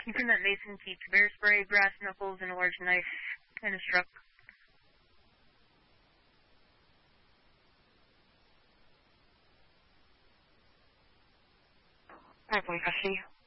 You can let Mason keep bear spray, brass knuckles, and a large knife, and a struck. I believe I see you.